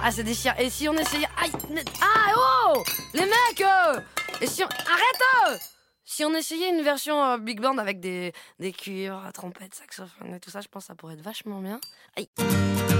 Ah, c'est déchirant. Et si on essayait... Aïe. Ah, oh. Les mecs, et si on... Arrête. Si on essayait une version big band avec des cuivres, trompettes, saxophones et tout ça, je pense que ça pourrait être vachement bien. Aïe.